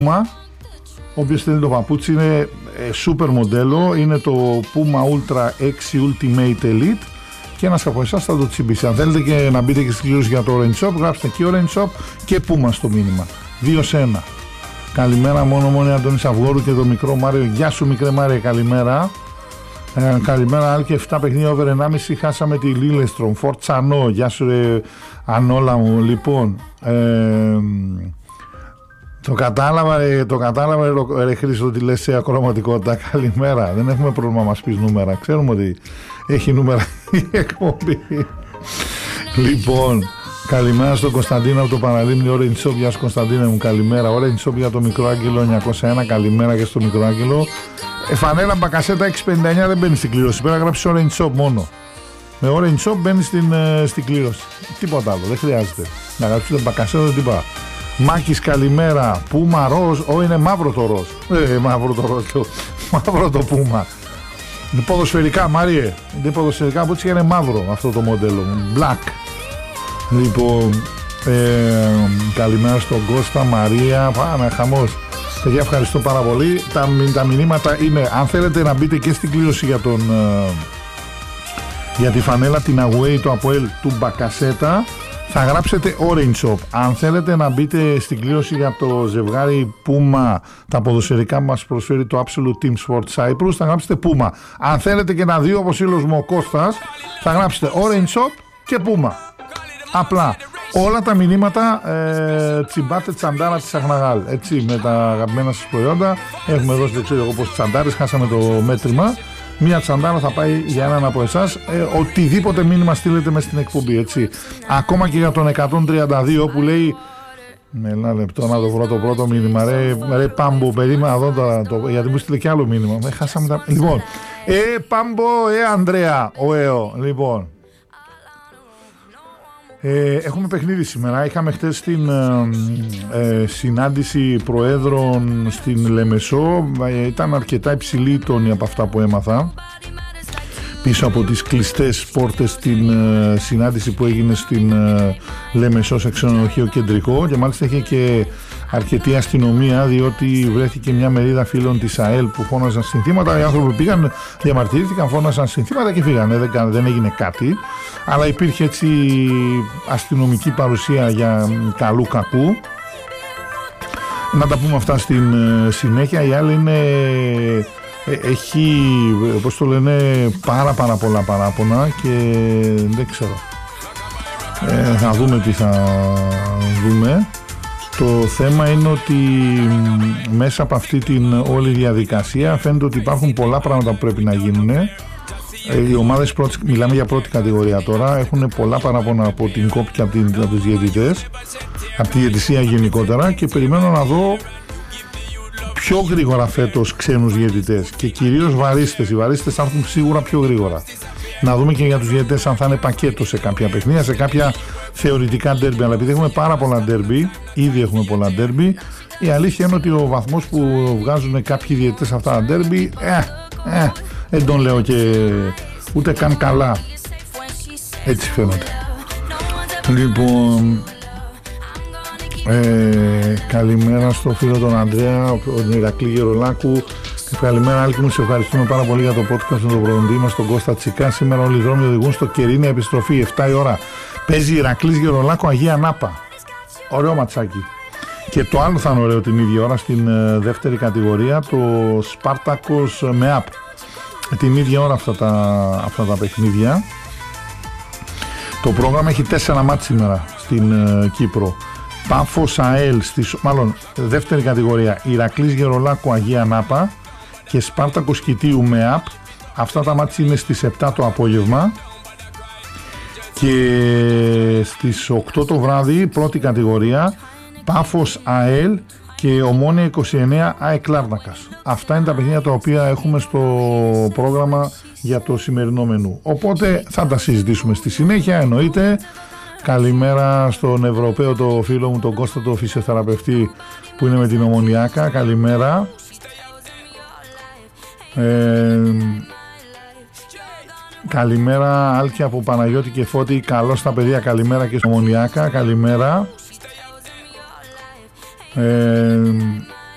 Puma. Όποιος θέλει το παπούτσι είναι super μοντέλο. Είναι το Puma Ultra 6 Ultimate Elite. Και ένας από εσάς θα το τσιμπήσει. Αν θέλετε και να μπείτε και στην κλήρωση για το Orange Shop, γράψτε και Orange Shop και Puma στο μήνυμα. 2 σε 1. Καλημέρα μόνο Αντώνης Αυγόρου και το μικρό Μάριο. Γεια σου μικρέ Μάριο, καλημέρα. Καλημέρα, Άλκη, 7 παιχνίδια over 1,5. Χάσαμε τη Λίλεστρομ. Φορτσανό, γεια σου ρε Ανόλα μου. Λοιπόν, το κατάλαβα ρε Χρήστο ότι λες σε ακροματικότητα. Καλημέρα, δεν έχουμε πρόβλημα να μας πεις νούμερα. Ξέρουμε ότι έχει νούμερα η εκπομπή. Λοιπόν, καλημέρα στον Κωνσταντίνο από το Παναλίμνη. Orange Shop, γεια σου Κωνσταντίνο μου, καλημέρα. Orange Shop για το μικρό Άγγελο 901, καλημέρα και στο μικρό Άγγελο. Φανέλα Μπακασέτα 659 δεν μπαίνει στην κλήρωση. Πρέπει να γράψει Orange Shop μόνο. Με Orange Shop μπαίνει στην κλήρωση. Τίποτα άλλο, δεν χρειάζεται. Να γράψει την Μπακασέτα, τίποτα. Μάκης, καλημέρα. Πούμα ροζ, είναι μαύρο το ροζ. Μαύρο το ροζ, μαύρο το Πούμα. Είναι ποδοσφαιρικά, Μάριε. Είναι ποδοσφαιρικά, από έτσι είναι μαύρο αυτό το μοντέλο. Black. Λοιπόν, καλημέρα στον Κώστα, Μαρία. Πάμε, χαμός. Παιδιά, ευχαριστώ πάρα πολύ. Τα μηνύματα είναι, αν θέλετε να μπείτε και στην κλήρωση για τη φανέλα την Away του Αποέλ του Μπακασέτα, θα γράψετε Orange Shop. Αν θέλετε να μπείτε στην κλήρωση για το ζευγάρι Puma, τα ποδοσφαιρικά μας προσφέρει το Absolute Team Sport Cyprus, θα γράψετε Puma. Αν θέλετε και να δει όπως σύλλος μου ο Κώστας, θα γράψετε Orange Shop και Puma. Απλά. Όλα τα μηνύματα τσιμπάτε τσαντάρα της Αχναγάλ. Έτσι, με τα αγαπημένα σας προϊόντα. Έχουμε δώσει, δεν ξέρω εγώ πώς τσαντάρες, χάσαμε το μέτρημα. Μία τσαντάρα θα πάει για έναν από εσάς. Οτιδήποτε μήνυμα στείλετε μες στην εκπομπή, έτσι. Ακόμα και για τον 132 που λέει. Ένα λεπτό να το βρω το πρώτο μήνυμα. Ρε Πάμπο, περίμενα εδώ γιατί μου στείλε και άλλο μήνυμα. Χάσαμε τα. Λοιπόν. Πάμπο, Ανδρέα, λοιπόν. Έχουμε παιχνίδι σήμερα. Είχαμε χτες την συνάντηση προέδρων στην Λεμεσό. Ήταν αρκετά υψηλή η τόνη από αυτά που έμαθα. Πίσω από τις κλειστές πόρτες την συνάντηση που έγινε στην Λεμεσό σε ξενοδοχείο κεντρικό, και μάλιστα είχε και αρκετή αστυνομία, διότι βρέθηκε μια μερίδα φίλων της ΑΕΛ που φώναζαν συνθήματα. Οι άνθρωποι πήγαν, διαμαρτυρήθηκαν, φώναζαν συνθήματα και φύγανε. Δεν έγινε κάτι, αλλά υπήρχε έτσι αστυνομική παρουσία για καλού κακού. Να τα πούμε αυτά στην συνέχεια. Η άλλη είναι, έχει, όπως το λένε, πάρα πολλά παράπονα και δεν ξέρω. Θα δούμε τι θα δούμε. Το θέμα είναι ότι μέσα από αυτή την όλη διαδικασία φαίνεται ότι υπάρχουν πολλά πράγματα που πρέπει να γίνουν. Οι ομάδες μιλάμε για πρώτη κατηγορία τώρα, έχουν πολλά παράπονα από την ΚΟΠ και από τους διαιτητές, από τη διαιτησία γενικότερα, και περιμένω να δω πιο γρήγορα φέτος ξένους διαιτητές και κυρίως βαρίστες. Οι βαρίστες θα έρθουν σίγουρα πιο γρήγορα. Να δούμε και για τους διαιτητές αν θα είναι πακέτο σε κάποια παιχνίδια, σε κάποια θεωρητικά ντέρμπι. Αλλά επειδή έχουμε πάρα πολλά ντέρμπι, ήδη έχουμε πολλά ντέρμπι, η αλήθεια είναι ότι ο βαθμός που βγάζουν κάποιοι διαιτητές σε αυτά τα ντέρμπι, δεν τον λέω και ούτε καν καλά. Έτσι φαίνεται. Λοιπόν, καλημέρα στο φίλο τον Ανδρέα, τον Ηρακλή Γερολάκου. Καλημέρα, Άλκη μου, σε ευχαριστούμε πάρα πολύ για το podcast με τον προπονητή μας, τον Κώστα Τσικά. Σήμερα όλοι οι δρόμοι οδηγούν στο Κερίνη, επιστροφή 7 η ώρα. Παίζει Ηρακλής Γερολάκου, Αγία Νάπα. Ωραίο ματσάκι. Και το άλλο θα είναι ωραίο την ίδια ώρα στην δεύτερη κατηγορία, το Σπάρτακος με ΑΠ. Την ίδια ώρα αυτά τα παιχνίδια. Το πρόγραμμα έχει 4 μάτς σήμερα στην Κύπρο. Πάφος ΑΕΛ, δεύτερη κατηγορία, Ηρακλής Γερολάκου, Αγία Νάπα και Σπάρτακος Κητίου με ΑΠ. Αυτά τα μάτς είναι στις 7 το απόγευμα. Και στις 8 το βράδυ, πρώτη κατηγορία, Πάφος ΑΕΛ και Ομόνια 29 ΑΕΚ Λάρνακας. Αυτά είναι τα παιχνίδια τα οποία έχουμε στο πρόγραμμα για το σημερινό μενού. Οπότε θα τα συζητήσουμε στη συνέχεια, εννοείται. Καλημέρα στον Ευρωπαίο το φίλο μου τον Κώστα, το φυσιοθεραπευτή που είναι με την Ομονιάκα. Καλημέρα. Καλημέρα Άλκη από Παναγιώτη και Φώτη. Καλώς στα παιδιά, καλημέρα και στο Ομονιάκα. Καλημέρα.